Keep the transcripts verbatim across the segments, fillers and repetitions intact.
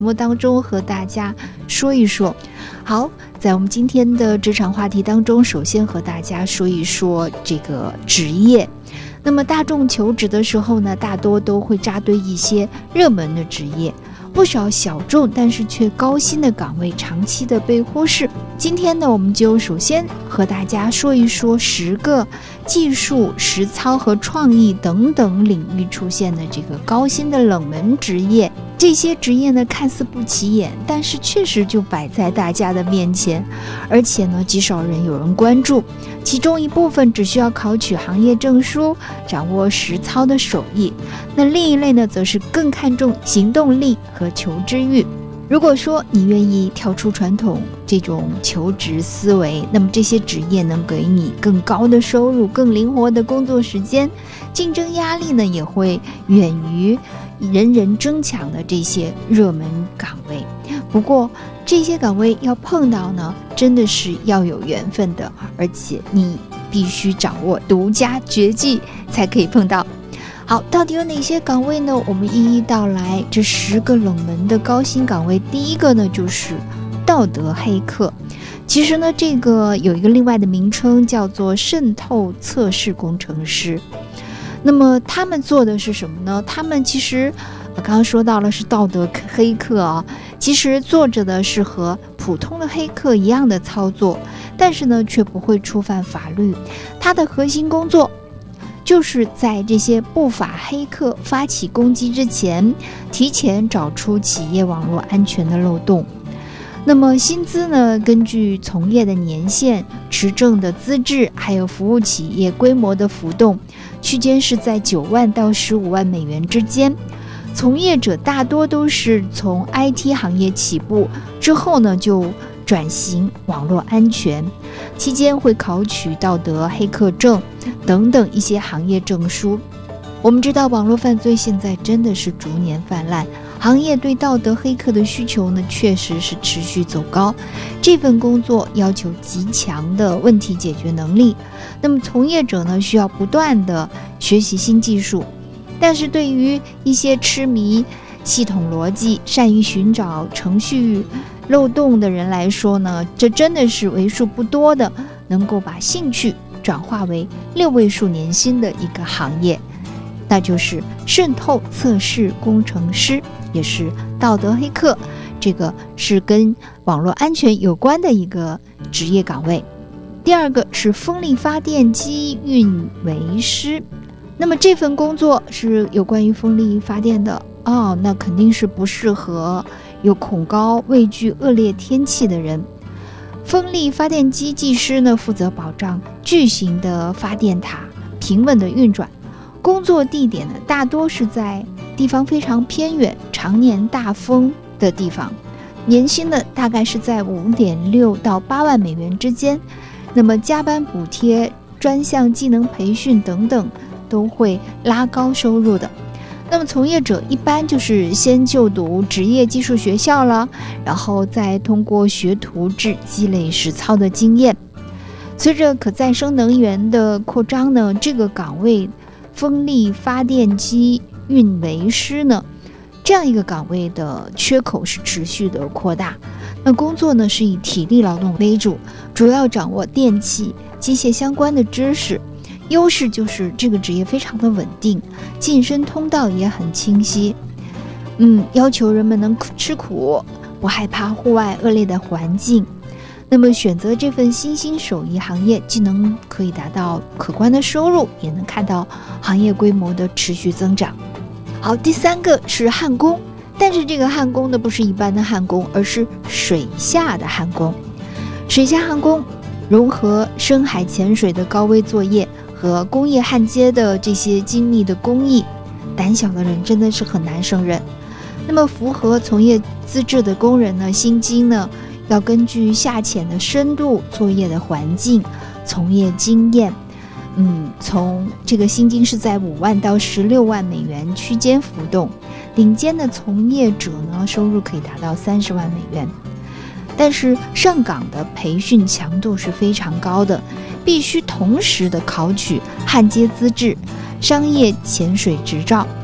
目当中和大家说一说。好，在我们今天的职场话题当中，首先和大家说一说这个职业。那么大众求职的时候呢，大多都会扎堆一些热门的职业，不少小众但是却高薪的岗位长期的被忽视。今天呢，我们就首先和大家说一说十个技术、实操和创意等等领域出现的这个高薪的冷门职业。这些职业呢，看似不起眼，但是确实就摆在大家的面前，而且呢，极少人有人关注。其中一部分只需要考取行业证书，掌握实操的手艺，那另一类呢，则是更看重行动力和求知欲。如果说你愿意跳出传统这种求职思维，那么这些职业能给你更高的收入、更灵活的工作时间，竞争压力呢也会远于人人争抢的这些热门岗位。不过这些岗位要碰到呢，真的是要有缘分的，而且你必须掌握独家绝技才可以碰到。好，到底有哪些岗位呢？我们一一道来。这十个冷门的高薪岗位，第一个呢就是道德黑客。其实呢，这个有一个另外的名称，叫做渗透测试工程师。那么他们做的是什么呢？他们其实我刚刚说到了是道德黑客啊，其实做着的是和普通的黑客一样的操作，但是呢却不会触犯法律。他的核心工作就是在这些不法黑客发起攻击之前，提前找出企业网络安全的漏洞。那么薪资呢，根据从业的年限、持证的资质，还有服务企业规模的浮动，区间是在九万到十五万美元之间。从业者大多都是从 I T 行业起步，之后呢就转型网络安全，期间会考取道德黑客证等等一些行业证书。我们知道网络犯罪现在真的是逐年泛滥，行业对道德黑客的需求呢确实是持续走高。这份工作要求极强的问题解决能力，那么从业者呢需要不断的学习新技术。但是对于一些痴迷系统逻辑、善于寻找程序漏洞的人来说呢，这真的是为数不多的能够把兴趣转化为六位数年薪的一个行业，那就是渗透测试工程师，也是道德黑客。这个是跟网络安全有关的一个职业岗位。第二个是风力发电机运维师。那么这份工作是有关于风力发电的哦，那肯定是不适合有恐高、畏惧恶劣天气的人。风力发电机技师呢，负责保障巨型的发电塔平稳的运转。工作地点呢，大多是在地方非常偏远、常年大风的地方。年薪呢，大概是在五点六到八万美元之间。那么加班补贴、专项技能培训等等，都会拉高收入的。那么从业者一般就是先就读职业技术学校了，然后再通过学徒制积累实操的经验。随着可再生能源的扩张呢，这个岗位风力发电机运维师呢，这样一个岗位的缺口是持续的扩大。那工作呢是以体力劳动为主，主要掌握电气、机械相关的知识。优势就是这个职业非常的稳定，晋升通道也很清晰。嗯，要求人们能吃苦，不害怕户外恶劣的环境。那么选择这份新兴手艺行业，既能可以达到可观的收入，也能看到行业规模的持续增长。好，第三个是焊工，但是这个焊工呢不是一般的焊工，而是水下的焊工。水下焊工融合深海潜水的高危作业和工业焊接的这些精密的工艺，胆小的人真的是很难胜任。那么符合从业资质的工人呢，薪金呢要根据下潜的深度、作业的环境、从业经验，嗯，从这个薪金是在五万到十六万美元区间浮动。顶尖的从业者呢，收入可以达到三十万美元。但是上岗的培训强度是非常高的，必须同时的考取焊接资质、商业潜水执照。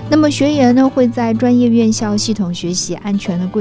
那么学员呢会在专业院校系统学习安全的规